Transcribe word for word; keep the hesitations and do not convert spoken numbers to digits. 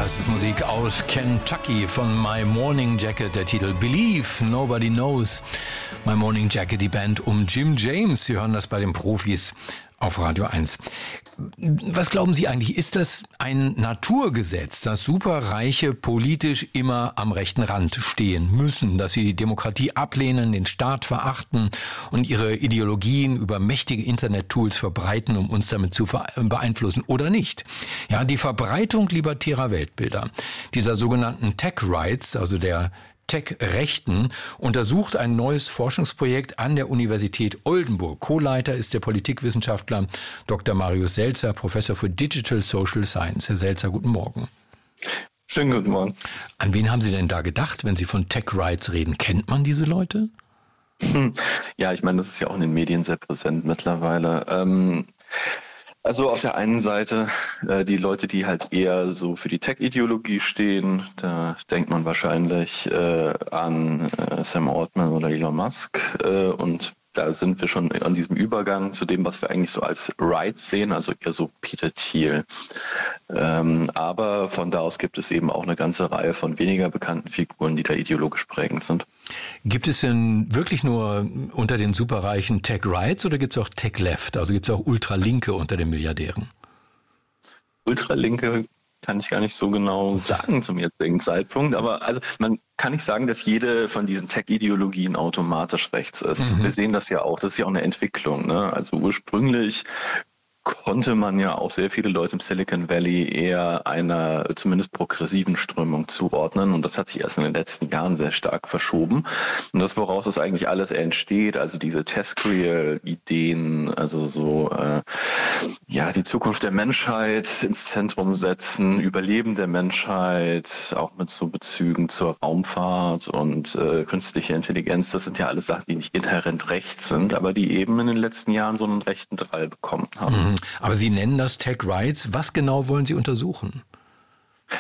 Das ist Musik aus Kentucky von My Morning Jacket, der Titel Believe, Nobody Knows. My Morning Jacket, die Band um Jim James. Sie hören das bei den Profis auf Radio eins. Was glauben Sie eigentlich, ist das ein Naturgesetz, dass Superreiche politisch immer am rechten Rand stehen müssen, dass sie die Demokratie ablehnen, den Staat verachten und ihre Ideologien über mächtige Internet-Tools verbreiten, um uns damit zu beeinflussen oder nicht? Ja, die Verbreitung libertärer Weltbilder, dieser sogenannten Tech-Rights, also der Tech-Rechten, untersucht ein neues Forschungsprojekt an der Universität Oldenburg. Co-Leiter ist der Politikwissenschaftler Doktor Marius Selzer, Professor für Digital Social Science. Herr Selzer, guten Morgen. Schönen guten Morgen. An wen haben Sie denn da gedacht, wenn Sie von Tech-Rights reden? Kennt man diese Leute? Hm. Ja, ich meine, das ist ja auch in den Medien sehr präsent mittlerweile. Ähm Also auf der einen Seite äh, die Leute, die halt eher so für die Tech-Ideologie stehen, da denkt man wahrscheinlich äh, an äh, Sam Altman oder Elon Musk äh, und da sind wir schon an diesem Übergang zu dem, was wir eigentlich so als Rights sehen, also eher so Peter Thiel. Ähm, aber von da aus gibt es eben auch eine ganze Reihe von weniger bekannten Figuren, die da ideologisch prägend sind. Gibt es denn wirklich nur unter den Superreichen Tech-Rights oder gibt es auch Tech-Left? Also gibt es auch Ultralinke unter den Milliardären? Ultralinke kann ich gar nicht so genau sagen zum jetzigen Zeitpunkt, aber also man kann nicht sagen, dass jede von diesen Tech-Ideologien automatisch rechts ist. Mhm. Wir sehen das ja auch, das ist ja auch eine Entwicklung, ne? Also ursprünglich konnte man ja auch sehr viele Leute im Silicon Valley eher einer zumindest progressiven Strömung zuordnen und das hat sich erst in den letzten Jahren sehr stark verschoben und das, woraus das eigentlich alles entsteht, also diese Tescriel-Ideen, also so äh, ja die Zukunft der Menschheit ins Zentrum setzen, Überleben der Menschheit, auch mit so Bezügen zur Raumfahrt und äh, künstliche Intelligenz, das sind ja alles Sachen, die nicht inhärent rechts sind, aber die eben in den letzten Jahren so einen rechten Drall bekommen haben. Mhm. Aber Sie nennen das Tech-Rights. Was genau wollen Sie untersuchen?